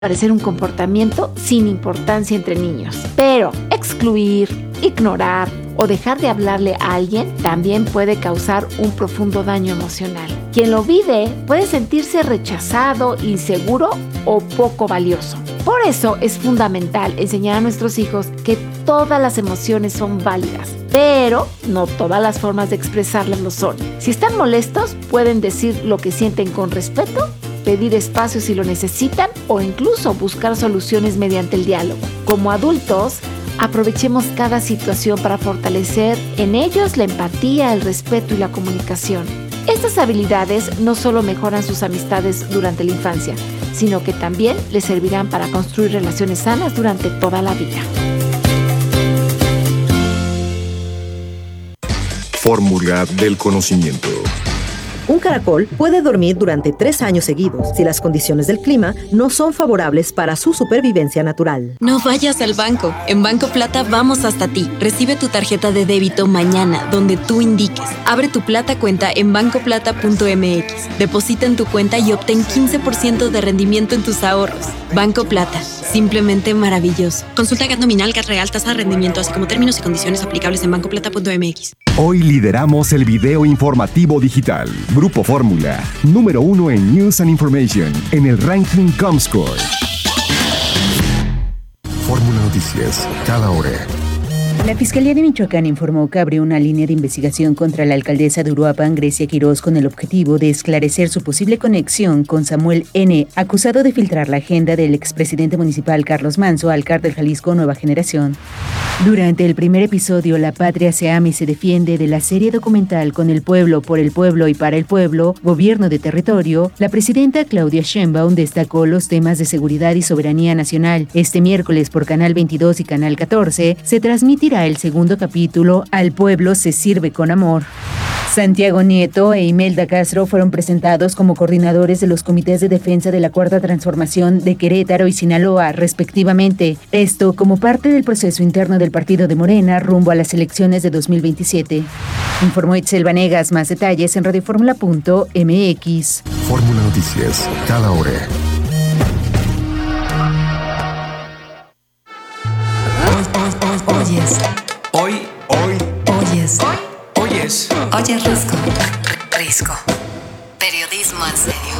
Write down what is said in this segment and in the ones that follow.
parecer un comportamiento sin importancia entre niños. Pero excluir, ignorar o dejar de hablarle a alguien también puede causar un profundo daño emocional. Quien lo vive puede sentirse rechazado, inseguro o poco valioso. Por eso es fundamental enseñar a nuestros hijos que todas las emociones son válidas, pero no todas las formas de expresarlas lo son. Si están molestos, pueden decir lo que sienten con respeto, pedir espacio si lo necesitan o incluso buscar soluciones mediante el diálogo. Como adultos, aprovechemos cada situación para fortalecer en ellos la empatía, el respeto y la comunicación. Estas habilidades no solo mejoran sus amistades durante la infancia, sino que también les servirán para construir relaciones sanas durante toda la vida. Fórmula del conocimiento. Un caracol puede dormir durante 3 años seguidos si las condiciones del clima no son favorables para su supervivencia natural. No vayas al banco. En Banco Plata vamos hasta ti. Recibe tu tarjeta de débito mañana, donde tú indiques. Abre tu Plata cuenta en bancoplata.mx. Deposita en tu cuenta y obtén 15% de rendimiento en tus ahorros. Banco Plata. Simplemente maravilloso. Consulta GAT nominal, GAT real, tasa de rendimiento, así como términos y condiciones aplicables en bancoplata.mx. Hoy lideramos el video informativo digital. Grupo Fórmula, número 1 en News and Information, en el ranking Comscore. Fórmula Noticias, cada hora. La Fiscalía de Michoacán informó que abrió una línea de investigación contra la alcaldesa de Uruapan, Grecia Quirós, con el objetivo de esclarecer su posible conexión con Samuel N., acusado de filtrar la agenda del expresidente municipal Carlos Manzo al Cártel Jalisco Nueva Generación. Durante el primer episodio, La Patria se ama y se defiende, de la serie documental Con el pueblo, por el pueblo y para el pueblo, Gobierno de Territorio, la presidenta Claudia Sheinbaum destacó los temas de seguridad y soberanía nacional. Este miércoles por Canal 22 y Canal 14 se transmitirá el segundo capítulo, Al pueblo se sirve con amor. Santiago Nieto e Imelda Castro fueron presentados como coordinadores de los comités de defensa de la Cuarta Transformación de Querétaro y Sinaloa, respectivamente. Esto como parte del proceso interno del partido de Morena rumbo a las elecciones de 2027. Informó Itzel Vanegas. Más detalles en radioformula.mx. Fórmula Noticias, cada hora. Oyes. Hoy. Oyes. Oyes. Oyes Risco. Risco. Periodismo en serio.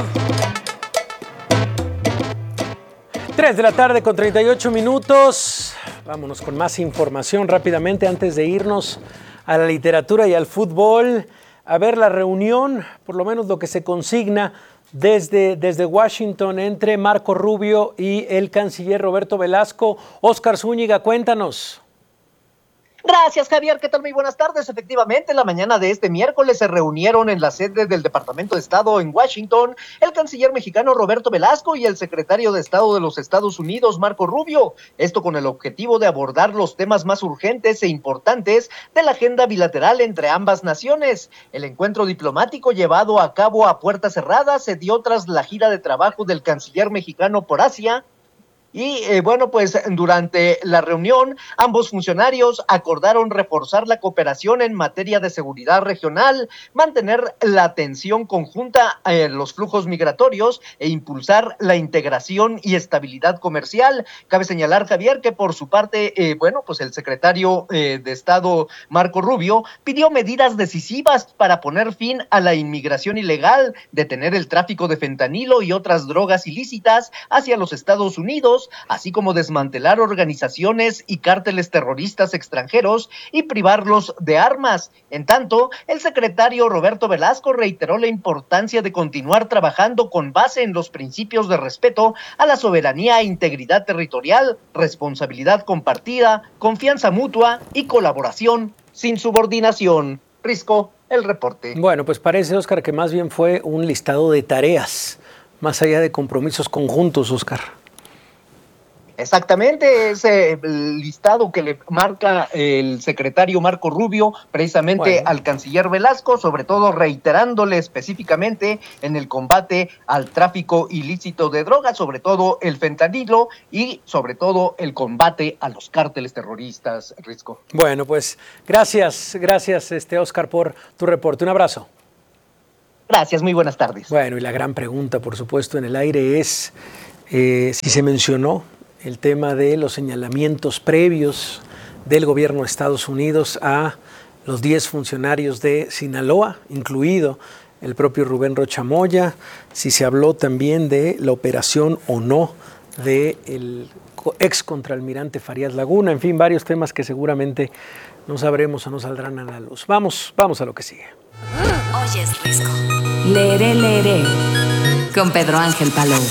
3 de la tarde con 38 minutos. Vámonos con más información rápidamente antes de irnos a la literatura y al fútbol. A ver la reunión, por lo menos lo que se consigna desde Washington entre Marco Rubio y el canciller Roberto Velasco. Óscar Zúñiga, cuéntanos. Gracias, Javier. ¿Qué tal? Muy buenas tardes. Efectivamente, la mañana de este miércoles se reunieron en la sede del Departamento de Estado en Washington el canciller mexicano Roberto Velasco y el secretario de Estado de los Estados Unidos, Marco Rubio. Esto con el objetivo de abordar los temas más urgentes e importantes de la agenda bilateral entre ambas naciones. El encuentro diplomático llevado a cabo a puertas cerradas se dio tras la gira de trabajo del canciller mexicano por Asia. Y pues durante la reunión ambos funcionarios acordaron reforzar la cooperación en materia de seguridad regional, mantener la atención conjunta en los flujos migratorios e impulsar la integración y estabilidad comercial. Cabe señalar, Javier, que por su parte, pues el secretario de Estado Marco Rubio pidió medidas decisivas para poner fin a la inmigración ilegal, detener el tráfico de fentanilo y otras drogas ilícitas hacia los Estados Unidos, así como desmantelar organizaciones y cárteles terroristas extranjeros y privarlos de armas. En tanto, el secretario Roberto Velasco reiteró la importancia de continuar trabajando con base en los principios de respeto a la soberanía e integridad territorial, responsabilidad compartida, confianza mutua y colaboración sin subordinación. Risco, el reporte. Bueno, pues parece, Óscar, que más bien fue un listado de tareas, más allá de compromisos conjuntos, Óscar. Exactamente, ese listado que le marca el secretario Marco Rubio precisamente al canciller Velasco, sobre todo reiterándole específicamente en el combate al tráfico ilícito de drogas, sobre todo el fentanilo y sobre todo el combate a los cárteles terroristas, Risco. Bueno, pues gracias, Óscar, por tu reporte. Un abrazo. Gracias, muy buenas tardes. Bueno, y la gran pregunta, por supuesto, en el aire es si se mencionó el tema de los señalamientos previos del gobierno de Estados Unidos a los 10 funcionarios de Sinaloa, incluido el propio Rubén Rocha Moya, si se habló también de la operación o no del ex contraalmirante Farías Laguna, en fin, varios temas que seguramente no sabremos o no saldrán a la luz. Vamos a lo que sigue. Hoy es Risco. Leeré con Pedro Ángel Palou.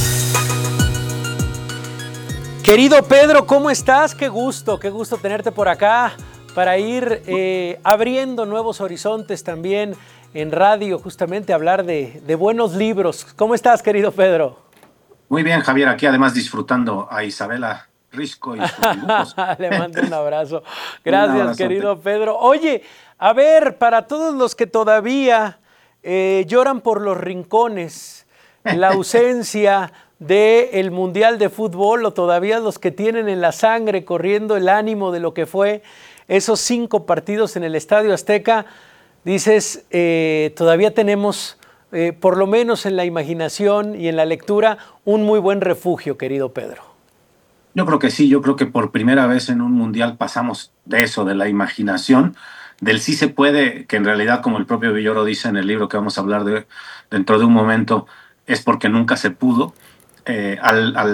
Querido Pedro, ¿cómo estás? Qué gusto tenerte por acá para ir abriendo nuevos horizontes también en radio, justamente hablar de buenos libros. ¿Cómo estás, querido Pedro? Muy bien, Javier, aquí además disfrutando a Isabela Risco y sus dibujos. Le mando un abrazo. Gracias, querido Pedro. Oye, a ver, para todos los que todavía lloran por los rincones, la ausencia del Mundial de Fútbol, o todavía los que tienen en la sangre corriendo el ánimo de lo que fue esos 5 partidos en el Estadio Azteca, dices, todavía tenemos, por lo menos en la imaginación y en la lectura, un muy buen refugio, querido Pedro. Yo creo que sí, yo creo que por primera vez en un mundial pasamos de eso, de la imaginación, del sí se puede, que en realidad, como el propio Villoro dice en el libro que vamos a hablar dentro de un momento, es porque nunca se pudo, a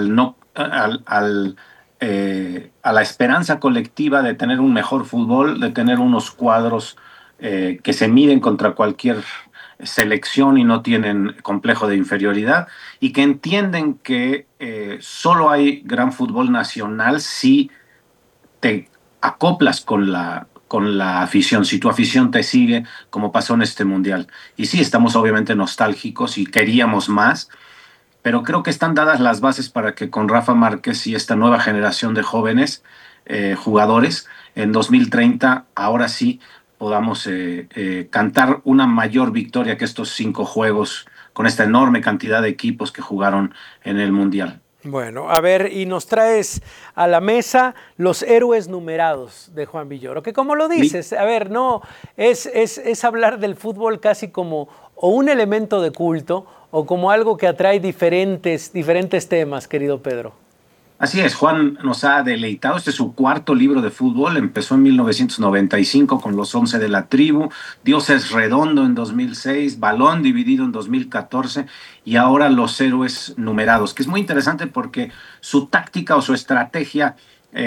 la esperanza colectiva de tener un mejor fútbol, de tener unos cuadros que se miden contra cualquier selección y no tienen complejo de inferioridad, y que entienden que solo hay gran fútbol nacional si te acoplas con la afición, si tu afición te sigue, como pasó en este mundial. Y sí, estamos obviamente nostálgicos y queríamos más, pero creo que están dadas las bases para que con Rafa Márquez y esta nueva generación de jóvenes jugadores, en 2030, ahora sí, podamos cantar una mayor victoria que estos 5 juegos con esta enorme cantidad de equipos que jugaron en el Mundial. Bueno, a ver, y nos traes a la mesa los héroes numerados de Juan Villoro, que como lo dices, a ver, no, es hablar del fútbol casi como o un elemento de culto o como algo que atrae diferentes temas, querido Pedro. Así es, Juan nos ha deleitado. Este es su 4º libro de fútbol. Empezó en 1995 con Los 11 de la Tribu, Dios es Redondo en 2006, Balón Dividido en 2014 y ahora Los Héroes Numerados, que es muy interesante porque su táctica o su estrategia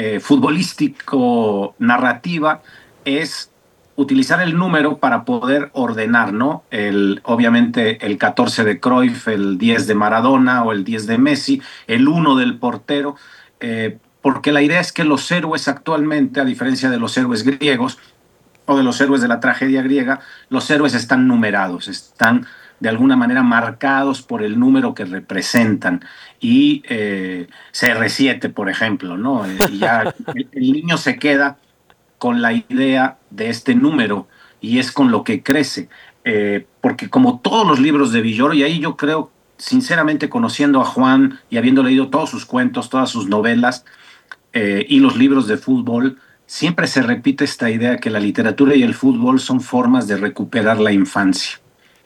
futbolístico-narrativa es utilizar el número para poder ordenar, ¿no? Obviamente el 14 de Cruyff, el 10 de Maradona o el 10 de Messi, el 1 del portero, porque la idea es que los héroes actualmente, a diferencia de los héroes griegos o de los héroes de la tragedia griega, los héroes están numerados, están de alguna manera marcados por el número que representan. Y CR7, por ejemplo, ¿no? Y ya el niño se queda con la idea de este número y es con lo que crece, porque como todos los libros de Villoro, y ahí yo creo, sinceramente, conociendo a Juan y habiendo leído todos sus cuentos, todas sus novelas y los libros de fútbol, siempre se repite esta idea que la literatura y el fútbol son formas de recuperar la infancia,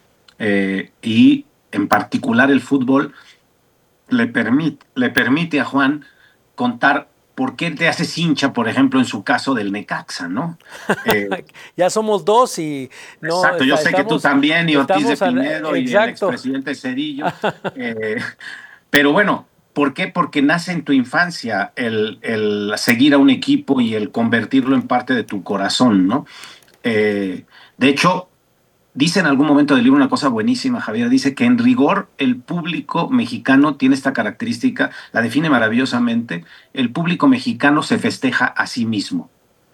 y en particular el fútbol le permite a Juan contar ¿por qué te haces hincha, por ejemplo, en su caso del Necaxa, ¿no? Ya somos 2 y... no. Exacto, yo sé que tú también, y Ortiz de Pinedo, y el expresidente Cedillo. Pero bueno, ¿por qué? Porque nace en tu infancia el seguir a un equipo y el convertirlo en parte de tu corazón, ¿no? De hecho, dice en algún momento del libro una cosa buenísima, Javier, dice que en rigor el público mexicano tiene esta característica, la define maravillosamente, el público mexicano se festeja a sí mismo.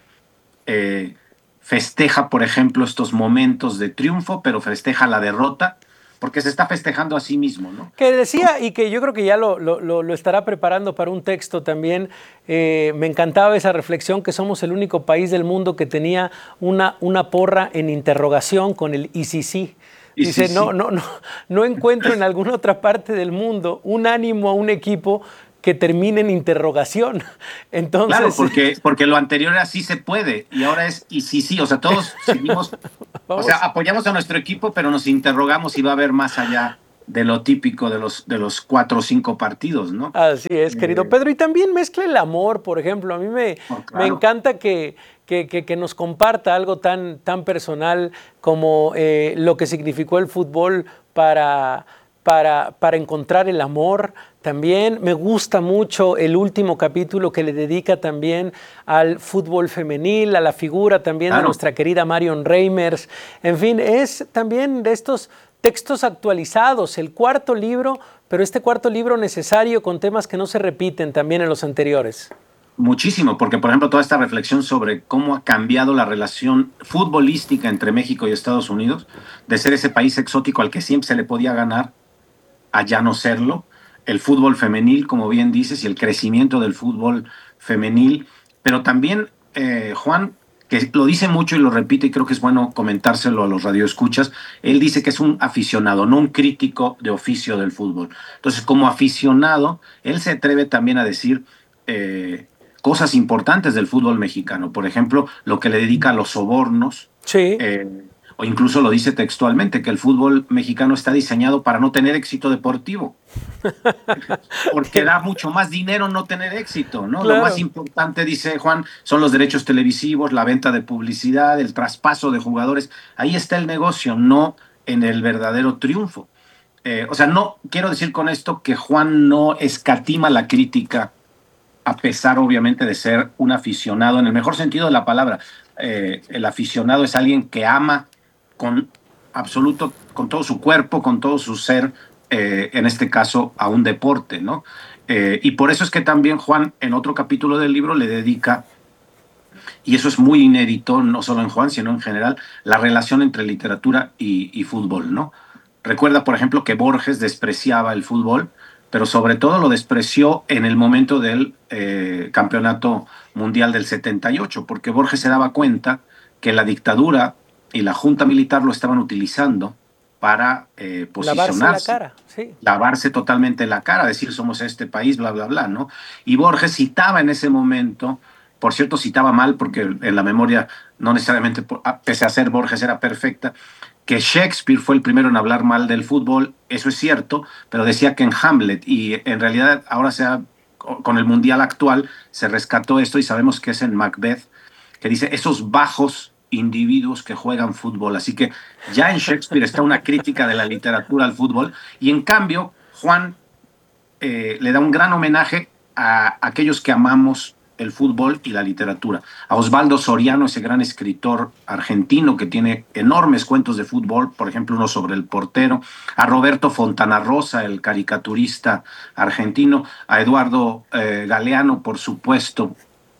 Festeja, por ejemplo, estos momentos de triunfo, pero festeja la derrota, porque se está festejando a sí mismo, ¿no? Que decía, y que yo creo que ya lo estará preparando para un texto también, me encantaba esa reflexión, que somos el único país del mundo que tenía una porra en interrogación con el y si sí. Dice, no encuentro en alguna otra parte del mundo un ánimo a un equipo que termine en interrogación. Entonces, claro, porque lo anterior era sí se puede y ahora es y sí, o sea, todos seguimos, o sea, apoyamos a nuestro equipo, pero nos interrogamos si va a haber más allá de lo típico de los 4 o 5 partidos, ¿no? Así es, querido Pedro. Y también mezcla el amor, por ejemplo. A mí me encanta que nos comparta algo tan personal como lo que significó el fútbol para encontrar el amor. También me gusta mucho el último capítulo que le dedica también al fútbol femenil, a la figura también de nuestra querida Marion Reimers. En fin, es también de estos textos actualizados, el 4.º libro, pero este 4.º libro necesario con temas que no se repiten también en los anteriores. Muchísimo, porque por ejemplo toda esta reflexión sobre cómo ha cambiado la relación futbolística entre México y Estados Unidos, de ser ese país exótico al que siempre se le podía ganar, a ya no serlo, el fútbol femenil, como bien dices, y el crecimiento del fútbol femenil, pero también, Juan, que lo dice mucho y lo repite, y creo que es bueno comentárselo a los radioescuchas, él dice que es un aficionado, no un crítico de oficio del fútbol. Entonces, como aficionado, él se atreve también a decir cosas importantes del fútbol mexicano, por ejemplo, lo que le dedica a los sobornos, o incluso lo dice textualmente, que el fútbol mexicano está diseñado para no tener éxito deportivo, porque da mucho más dinero no tener éxito, ¿no? Claro. Lo más importante, dice Juan, son los derechos televisivos, la venta de publicidad, el traspaso de jugadores. Ahí está el negocio, no en el verdadero triunfo. O sea, no quiero decir con esto que Juan no escatima la crítica, a pesar obviamente de ser un aficionado, en el mejor sentido de la palabra. El aficionado es alguien que ama con todo su cuerpo, con todo su ser, en este caso, a un deporte, ¿no? Y por eso es que también Juan, en otro capítulo del libro, le dedica, y eso es muy inédito, no solo en Juan, sino en general, la relación entre literatura y fútbol, ¿no? Recuerda, por ejemplo, que Borges despreciaba el fútbol, pero sobre todo lo despreció en el momento del Campeonato Mundial del 78, porque Borges se daba cuenta que la dictadura y la junta militar lo estaban utilizando para posicionarse. Lavarse la cara, sí. Lavarse totalmente la cara, decir somos este país, bla, bla, bla, ¿no? Y Borges citaba en ese momento, por cierto citaba mal porque en la memoria no necesariamente, pese a ser Borges, era perfecta, que Shakespeare fue el primero en hablar mal del fútbol, eso es cierto, pero decía que en Hamlet, y en realidad ahora con el Mundial actual se rescató esto y sabemos que es en Macbeth, que dice esos bajos individuos que juegan fútbol. Así que ya en Shakespeare está una crítica de la literatura al fútbol, y en cambio Juan le da un gran homenaje a aquellos que amamos el fútbol y la literatura. A Osvaldo Soriano, ese gran escritor argentino que tiene enormes cuentos de fútbol, por ejemplo uno sobre el portero, a Roberto Fontana Rosa, el caricaturista argentino, a Eduardo Galeano, por supuesto.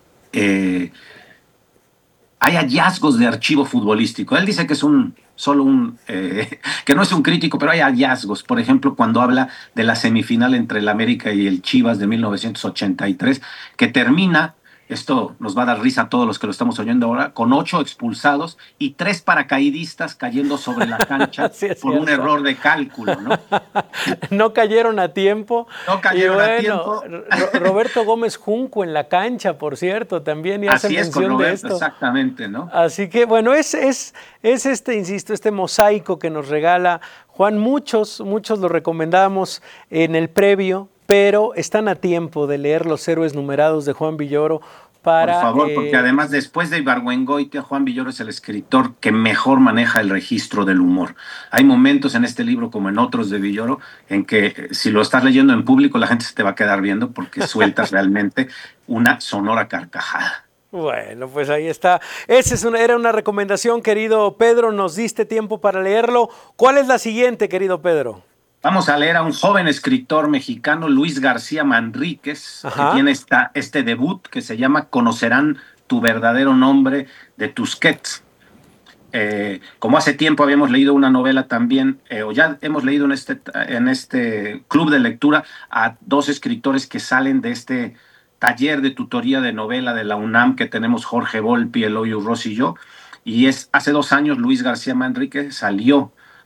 Hay hallazgos de archivo futbolístico. Él dice que es que no es un crítico, pero hay hallazgos. Por ejemplo, cuando habla de la semifinal entre el América y el Chivas de 1983, que termina, esto nos va a dar risa a todos los que lo estamos oyendo ahora, con 8 expulsados y 3 paracaidistas cayendo sobre la cancha por un error de cálculo, ¿no? No cayeron a tiempo. No cayeron a tiempo. Roberto Gómez Junco en la cancha, por cierto, también ya hace mención de esto. Exactamente, ¿no? Así que, bueno, es insisto, este mosaico que nos regala Juan. Muchos lo recomendamos en el previo, pero están a tiempo de leer Los Héroes Numerados de Juan Villoro. Por favor, porque además después de Ibargüengoitia, Juan Villoro es el escritor que mejor maneja el registro del humor. Hay momentos en este libro, como en otros de Villoro, en que si lo estás leyendo en público la gente se te va a quedar viendo porque sueltas realmente una sonora carcajada. Bueno, pues ahí está. Era una recomendación, querido Pedro. Nos diste tiempo para leerlo. ¿Cuál es la siguiente, querido Pedro? Vamos a leer a un joven escritor mexicano, Luis García Manríquez, que tiene este debut que se llama Conocerán tu verdadero nombre, de Tusquets. Como hace tiempo habíamos leído una novela también, o ya hemos leído en este club de lectura a 2 escritores que salen de este taller de tutoría de novela de la UNAM que tenemos Jorge Volpi, Eloy Urroz y yo, y hace 2 años Luis García Manríquez salió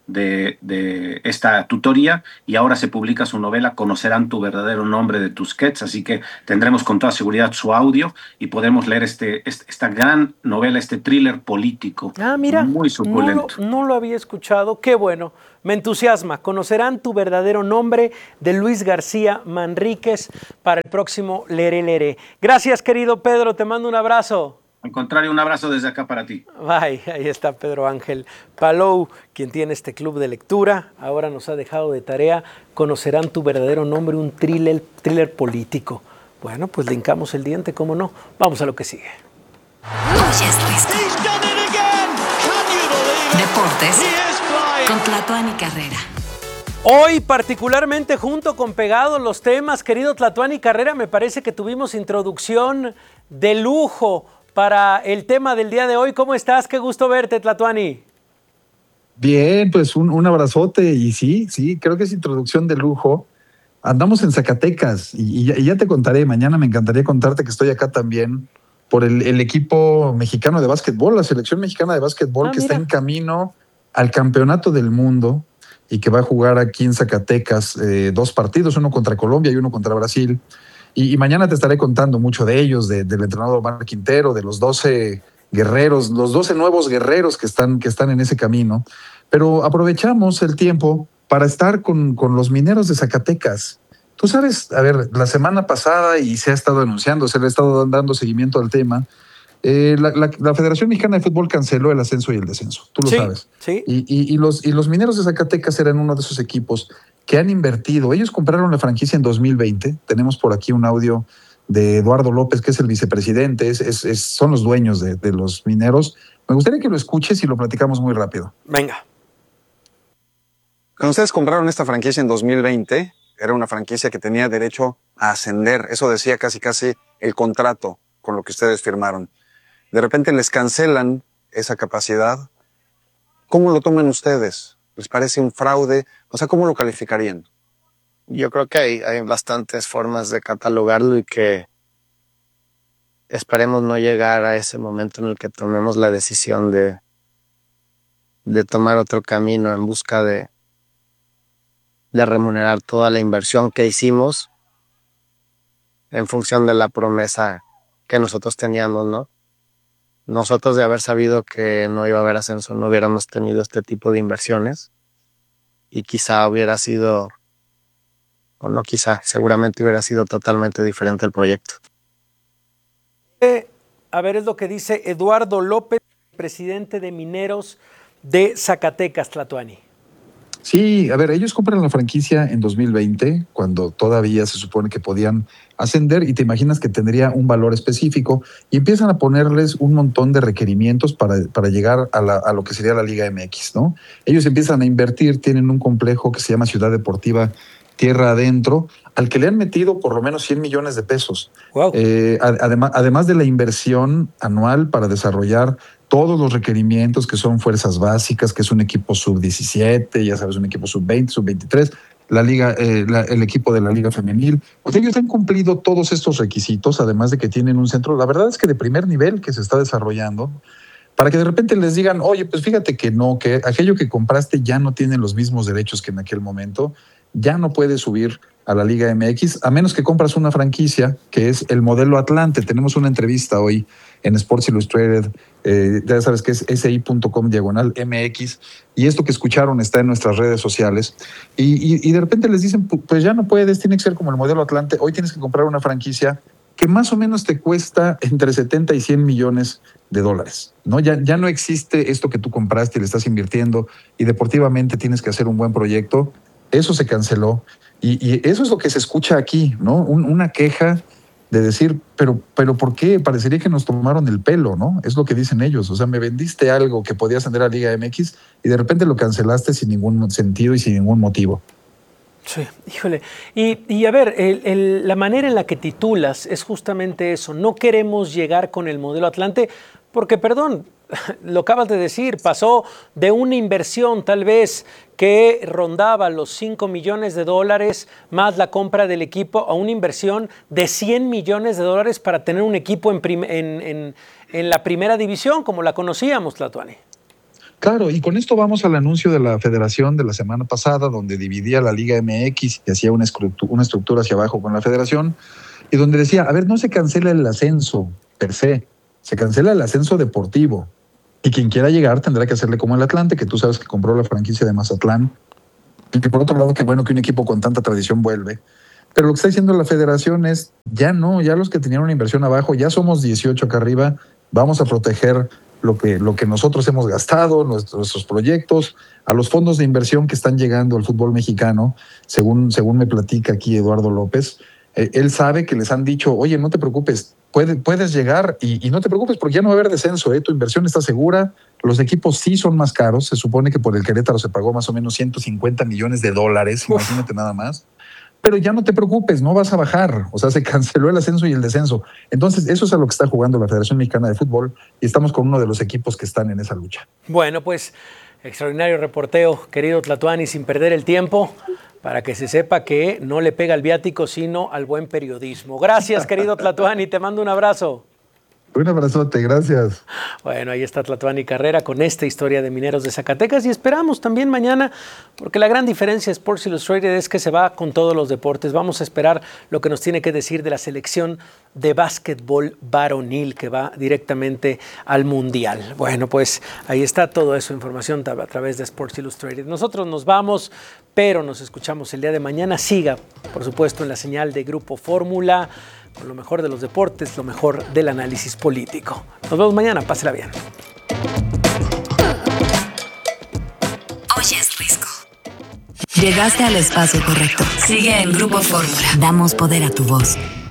de esta tutoría, y ahora se publica su novela Conocerán tu verdadero nombre, de Tusquets, así que tendremos con toda seguridad su audio y podremos leer esta gran novela, este thriller político. Mira, muy suculento. No lo había escuchado, qué bueno, me entusiasma. Conocerán tu verdadero nombre, de Luis García Manríquez, para el próximo Leré. Gracias, querido Pedro, te mando un abrazo. Al contrario, un abrazo desde acá para ti. Bye, ahí está Pedro Ángel Palou, quien tiene este club de lectura. Ahora nos ha dejado de tarea Conocerán tu verdadero nombre, un thriller político. Bueno, pues linkamos el diente, ¿cómo no? Vamos a lo que sigue. Deportes con Tlatuani Carrera. Hoy, particularmente junto con pegados los temas, querido Tlatuani Carrera, me parece que tuvimos introducción de lujo para el tema del día de hoy. ¿Cómo estás? Qué gusto verte, Tlatuani. Bien, pues un abrazote, y sí, creo que es introducción de lujo. Andamos en Zacatecas y ya te contaré, mañana me encantaría contarte que estoy acá también por el equipo mexicano de básquetbol, la selección mexicana de básquetbol que está en camino al campeonato del mundo y que va a jugar aquí en Zacatecas 2 partidos, uno contra Colombia y uno contra Brasil. Y mañana te estaré contando mucho de ellos, del entrenador Omar Quintero, de los 12 guerreros, los 12 nuevos guerreros que están en ese camino. Pero aprovechamos el tiempo para estar con los mineros de Zacatecas. Tú sabes, a ver, la semana pasada, y se ha estado anunciando, se le ha estado dando seguimiento al tema, la Federación Mexicana de Fútbol canceló el ascenso y el descenso, tú lo sabes. Sí. Y los mineros de Zacatecas eran uno de esos equipos que han invertido. Ellos compraron la franquicia en 2020. Tenemos por aquí un audio de Eduardo López, que es el vicepresidente, son los dueños de los mineros. Me gustaría que lo escuches y lo platicamos muy rápido. Venga. Cuando ustedes compraron esta franquicia en 2020, era una franquicia que tenía derecho a ascender. Eso decía casi el contrato con lo que ustedes firmaron. De repente les cancelan esa capacidad. ¿Cómo lo toman ustedes? ¿Les parece un fraude? O sea, ¿cómo lo calificarían? Yo creo que hay bastantes formas de catalogarlo y que esperemos no llegar a ese momento en el que tomemos la decisión de tomar otro camino en busca de remunerar toda la inversión que hicimos en función de la promesa que nosotros teníamos, ¿no? Nosotros, de haber sabido que no iba a haber ascenso, no hubiéramos tenido este tipo de inversiones, y quizá hubiera sido, o no quizá, seguramente hubiera sido totalmente diferente el proyecto. A ver, es lo que dice Eduardo López, presidente de Mineros de Zacatecas, Tlatuani. Sí, a ver, ellos compran la franquicia en 2020, cuando todavía se supone que podían ascender, y te imaginas que tendría un valor específico, y empiezan a ponerles un montón de requerimientos para llegar a lo que sería la Liga MX, ¿no? Ellos empiezan a invertir, tienen un complejo que se llama Ciudad Deportiva Tierra Adentro, al que le han metido por lo menos 100 millones de pesos. Wow. Además de la inversión anual para desarrollar todos los requerimientos, que son fuerzas básicas, que es un equipo sub-17, ya sabes, un equipo sub-20, sub-23, el equipo de la Liga Femenil. Pues ellos han cumplido todos estos requisitos, además de que tienen un centro, la verdad es que de primer nivel, que se está desarrollando, para que de repente les digan, oye, pues fíjate que no, que aquello que compraste ya no tiene los mismos derechos que en aquel momento, ya no puedes subir a la Liga MX, a menos que compras una franquicia que es el modelo Atlante. Tenemos una entrevista hoy en Sports Illustrated, ya sabes que es si.com/MX, y esto que escucharon está en nuestras redes sociales, y de repente les dicen, pues ya no puedes, tiene que ser como el modelo Atlante, hoy tienes que comprar una franquicia que más o menos te cuesta entre 70 y 100 millones de dólares, ¿no? Ya no existe esto que tú compraste y le estás invirtiendo, y deportivamente tienes que hacer un buen proyecto. Eso se canceló, y eso es lo que se escucha aquí, ¿no? Una queja de decir, pero ¿por qué? Parecería que nos tomaron el pelo, ¿no? Es lo que dicen ellos. O sea, me vendiste algo que podía ascender a Liga MX y de repente lo cancelaste sin ningún sentido y sin ningún motivo. Sí, híjole. Y a ver, la manera en la que titulas es justamente eso. No queremos llegar con el modelo Atlante porque, perdón, lo acabas de decir, pasó de una inversión tal vez que rondaba los 5 millones de dólares más la compra del equipo a una inversión de 100 millones de dólares para tener un equipo en la primera división, como la conocíamos, Tlatuani. Claro, y con esto vamos al anuncio de la federación de la semana pasada, donde dividía la Liga MX y hacía una estructura hacia abajo con la federación, y donde decía, a ver, no se cancela el ascenso per se, se cancela el ascenso deportivo, y quien quiera llegar tendrá que hacerle como el Atlante, que tú sabes que compró la franquicia de Mazatlán, y que por otro lado, qué bueno que un equipo con tanta tradición vuelve. Pero lo que está diciendo la federación es, ya no, ya los que tenían una inversión abajo, ya somos 18 acá arriba, vamos a proteger lo que nosotros hemos gastado, nuestros proyectos, a los fondos de inversión que están llegando al fútbol mexicano, según me platica aquí Eduardo López. Él sabe que les han dicho, oye, no te preocupes, puedes llegar y no te preocupes porque ya no va a haber descenso, tu inversión está segura, los equipos sí son más caros, se supone que por el Querétaro se pagó más o menos $150 millones, imagínate nada más. Pero ya no te preocupes, no vas a bajar. O sea, se canceló el ascenso y el descenso. Entonces, eso es a lo que está jugando la Federación Mexicana de Fútbol y estamos con uno de los equipos que están en esa lucha. Bueno, pues, extraordinario reporteo, querido Tlatuani, sin perder el tiempo, para que se sepa que no le pega al viático, sino al buen periodismo. Gracias, querido Tlatuani, te mando un abrazo. Un abrazote, gracias. Bueno, ahí está Tlatuani Carrera con esta historia de Mineros de Zacatecas y esperamos también mañana, porque la gran diferencia de Sports Illustrated es que se va con todos los deportes. Vamos a esperar lo que nos tiene que decir de la selección de básquetbol varonil que va directamente al Mundial. Bueno, pues ahí está todo eso, información a través de Sports Illustrated. Nosotros nos vamos, pero nos escuchamos el día de mañana. Siga, por supuesto, en la señal de Grupo Fórmula, con lo mejor de los deportes, lo mejor del análisis político. Nos vemos mañana, pásela bien. Oye, es Risco. Llegaste al espacio correcto. Sigue en Grupo Fórmula. Damos poder a tu voz.